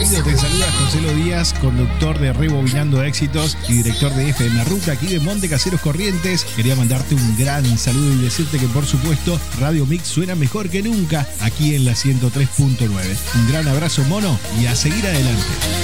querido? Te saluda José Lo Díaz, conductor de Rebobinando Éxitos y director de FM Ruta aquí de Monte Caseros Corrientes. Quería mandarte un gran saludo y decirte que, por supuesto, Radio Mix suena mejor que nunca aquí en la 103.9. Un gran abrazo, mono, y a seguir adelante.